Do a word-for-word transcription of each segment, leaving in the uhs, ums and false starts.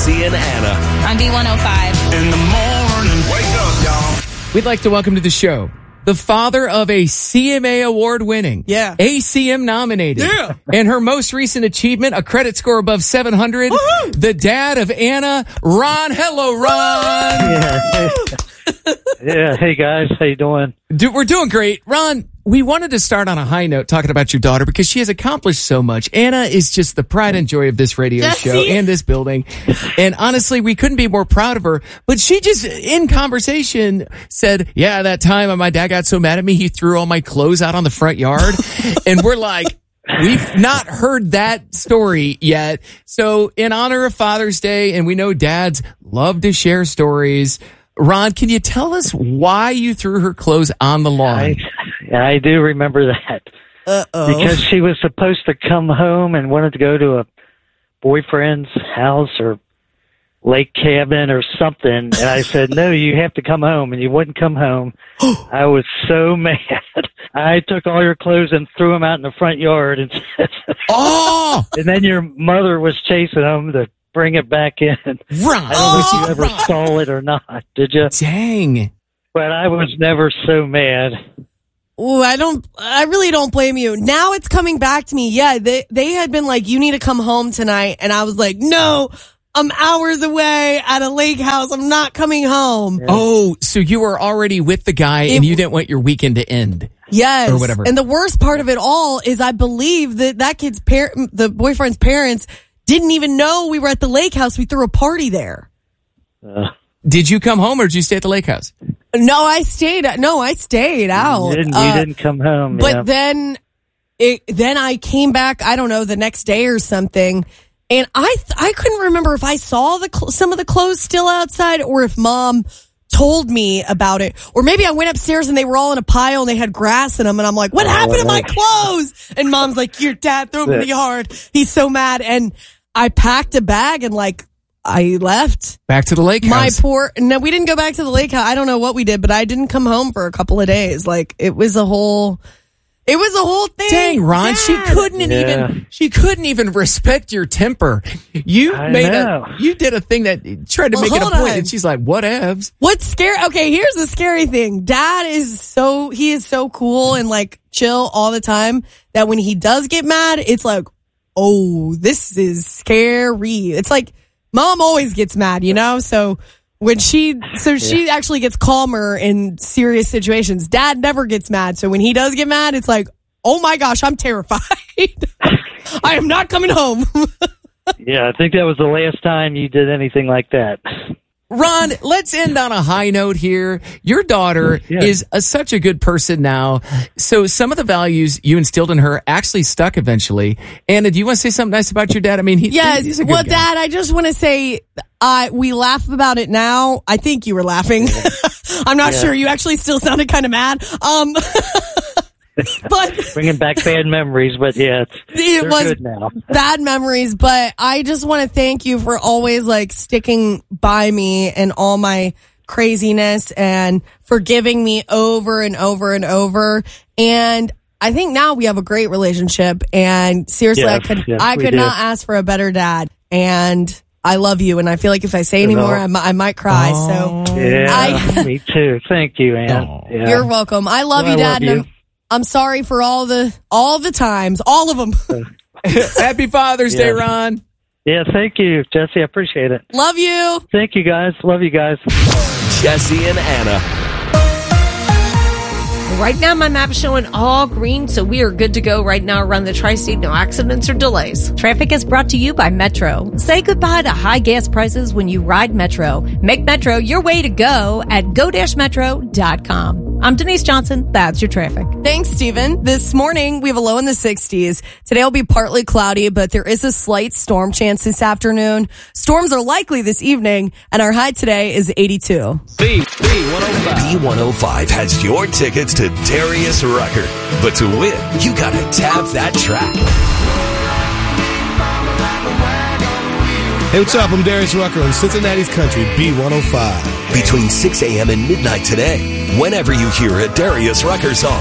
Jesse and Anna. On B one oh five. In the morning, wake up, y'all. We'd like to welcome to the show the father of a C M A award winning, yeah, A C M nominated, yeah, and her most recent achievement, a credit score above seven hundred, woo-hoo! The dad of Anna, Ron. Hello, Ron. Yeah. Yeah. Hey guys, how you doing? Dude, we're doing great. Ron, we wanted to start on a high note talking about your daughter because she has accomplished so much. Anna is just the pride and joy of this radio Jesse. show and this building. And honestly, we couldn't be more proud of her. But she just, in conversation, said, yeah, that time my dad got so mad at me, he threw all my clothes out on the front yard. And we're like, we've not heard that story yet. So in honor of Father's Day, and we know dads love to share stories, Ron, can you tell us why you threw her clothes on the lawn? I, I do remember that. Uh-oh. Because she was supposed to come home and wanted to go to a boyfriend's house or lake cabin or something. And I said, no, you have to come home. And you wouldn't come home. I was so mad. I took all your clothes and threw them out in the front yard. And, oh! and then your mother was chasing them to bring it back in. Ron. I don't know oh, if you ever Ron. saw it or not, did you? Dang. But I was never so mad. Ooh, I don't, I really don't blame you. Now it's coming back to me. Yeah, they, they had been like, you need to come home tonight. And I was like, no, I'm hours away at a lake house. I'm not coming home. Yeah. Oh, so you were already with the guy It, and you didn't want your weekend to end. Yes. Or whatever. And the worst part of it all is I believe that that kid's parent, the boyfriend's parents, didn't even know we were at the lake house. We threw a party there. Uh, Did you come home or did you stay at the lake house? No, I stayed. No, I stayed out. You didn't, you Uh, didn't come home. But yeah. then, it, then I came back. I don't know, the next day or something, and I th- I couldn't remember if I saw the cl- some of the clothes still outside or if Mom told me about it, or maybe I went upstairs and they were all in a pile and they had grass in them, and I'm like, "What oh, happened to my right. clothes?" And Mom's like, "Your dad threw them in the yard. He's so mad." And I packed a bag and like I left. Back to the lake My house. poor, no, we didn't go back to the lake house. I don't know what we did, but I didn't come home for a couple of days. Like it was a whole, it was a whole thing. Dang, Ron, Dad. she couldn't Yeah. even, she couldn't even respect your temper. You I made know. a, you did a thing that tried to Well, make it a hold point, on. and she's like, whatevs. What's scary? Okay, here's the scary thing. Dad is so, he is so cool and like chill all the time that when he does get mad, it's like, oh, this is scary. It's like Mom always gets mad, you know? So when she, so she actually gets calmer in serious situations. Dad never gets mad. So when he does get mad, it's like, oh my gosh, I'm terrified. I am not coming home. Yeah, I think that was the last time you did anything like that. Ron, let's end on a high note here. Your daughter Yeah. is a, such a good person now. So some of the values you instilled in her actually stuck eventually. Anna, do you want to say something nice about your dad? I mean, he, Yes. he's a good Well, guy. Dad, I just want to say, I we laugh about it now. I think you were laughing. I'm not Yeah. sure. You actually still sounded kind of mad. Um, but Bringing back bad memories, but yeah, it's, it they're was good now. bad memories. But I just want to thank you for always like sticking by me and all my craziness and forgiving me over and over and over. And I think now we have a great relationship. And seriously, Yes, I could yes, I we could do. not ask for a better dad. And I love you. And I feel like if I say any more, I, mi- I might cry. So Yeah, I- me too. Thank you, Ann. Oh. Yeah. you're welcome. I love Well, you, I Dad. love and I'm, I'm sorry for all the all the times, all of them. Happy Father's Day, Yeah. Ron. Yeah, thank you, Jesse. I appreciate it. Love you. Thank you, guys. Love you guys. Jesse and Anna. Right now, my map's showing all green, so we are good to go right now around the tri-state. No accidents or delays. Traffic is brought to you by Metro. Say goodbye to high gas prices when you ride Metro. Make Metro your way to go at go dash metro dot com. I'm Denise Johnson. That's your traffic. Thanks, Stephen. This morning, we have a low in the sixties. Today will be partly cloudy, but there is a slight storm chance this afternoon. Storms are likely this evening, and our high today is eighty-two. B, B one oh five. B one oh five has your tickets to Darius Rucker. But to win, you gotta tap that track. Hey, what's up? I'm Darius Rucker on Cincinnati's Country, B one oh five. Between six a.m. and midnight today, whenever you hear a Darius Rucker song.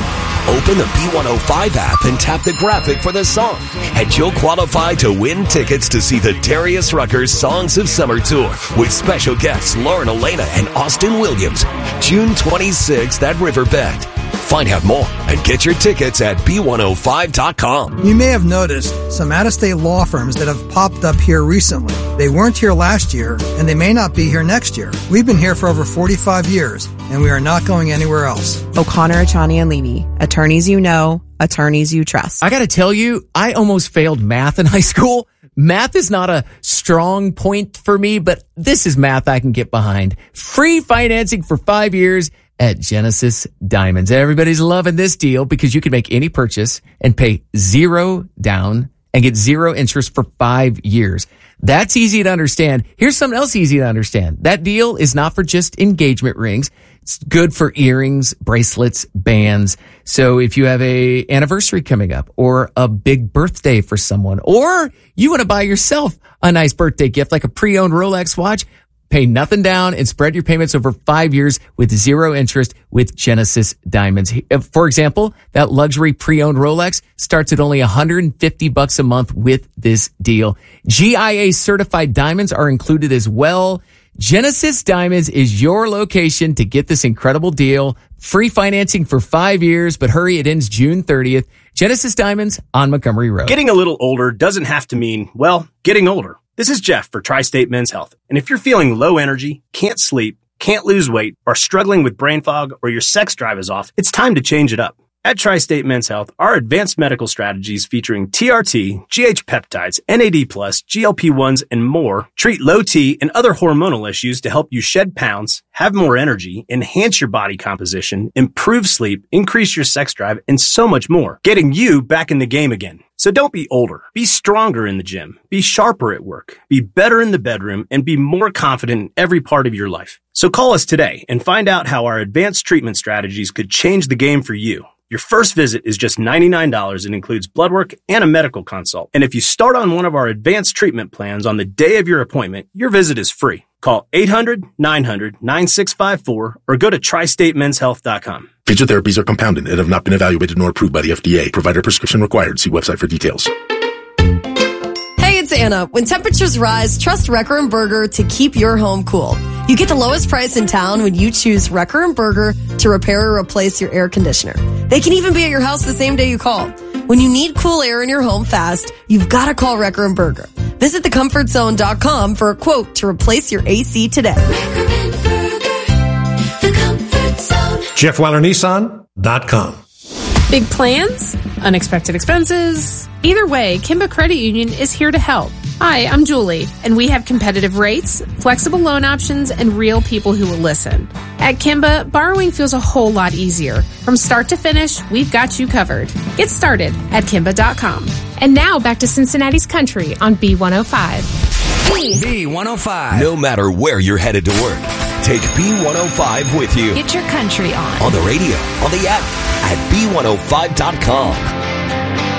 Open the B one oh five app and tap the graphic for the song, and you'll qualify to win tickets to see the Darius Rucker Songs of Summer Tour with special guests Lauren Elena and Austin Williams, June twenty-sixth at Riverbend. Find out more and get your tickets at B one oh five dot com. You may have noticed some out-of-state law firms that have popped up here recently. They weren't here last year, and they may not be here next year. We've been here for over forty-five years, and we are not going anywhere else. O'Connor, Achani, and Levy. Attorneys you know, attorneys you trust. I got to tell you, I almost failed math in high school. Math is not a strong point for me, but this is math I can get behind. Free financing for five years at Genesis Diamonds. Everybody's loving this deal because you can make any purchase and pay zero down and get zero interest for five years. That's easy to understand. Here's something else easy to understand. That deal is not for just engagement rings. It's good for earrings, bracelets, bands. So if you have a anniversary coming up or a big birthday for someone, or you want to buy yourself a nice birthday gift like a pre-owned Rolex watch, pay nothing down and spread your payments over five years with zero interest with Genesis Diamonds. For example, that luxury pre-owned Rolex starts at only one hundred fifty bucks a month with this deal. G I A certified diamonds are included as well. Genesis Diamonds is your location to get this incredible deal. Free financing for five years, but hurry, it ends June thirtieth. Genesis Diamonds on Montgomery Road. Getting a little older doesn't have to mean, well, getting older. This is Jeff for Tri-State Men's Health. And if you're feeling low energy, can't sleep, can't lose weight, or struggling with brain fog, or your sex drive is off, it's time to change it up. At Tri-State Men's Health, our advanced medical strategies featuring T R T, G H peptides, N A D plus, G L P ones, and more treat low T and other hormonal issues to help you shed pounds, have more energy, enhance your body composition, improve sleep, increase your sex drive, and so much more, getting you back in the game again. So don't be older. Be stronger in the gym. Be sharper at work. Be better in the bedroom, and be more confident in every part of your life. So call us today and find out how our advanced treatment strategies could change the game for you. Your first visit is just ninety-nine dollars and includes blood work and a medical consult. And if you start on one of our advanced treatment plans on the day of your appointment, your visit is free. Call eight hundred, nine hundred, nine six five four or go to tri state men's health dot com. Phagia therapies are compounded and have not been evaluated nor approved by the F D A. Provider prescription required. See website for details. Hey, it's Anna. When temperatures rise, trust Wrecker and Berger to keep your home cool. You get the lowest price in town when you choose Wrecker and Berger to repair or replace your air conditioner. They can even be at your house the same day you call. When you need cool air in your home fast, you've got to call Wrecker and Berger. Visit the comfort zone dot com for a quote to replace your A C today. Wrecker and Berger, the comfort zone. Jeff Weiler Nissan dot com. Big plans? Unexpected expenses? Either way, Kimba Credit Union is here to help. Hi, I'm Julie, and we have competitive rates, flexible loan options, and real people who will listen. At Kimba, borrowing feels a whole lot easier. From start to finish, we've got you covered. Get started at Kimba dot com. And now back to Cincinnati's Country on B one oh five. B one oh five. No matter where you're headed to work, take B one oh five with you. Get your country on. On the radio, on the app, at B one oh five dot com.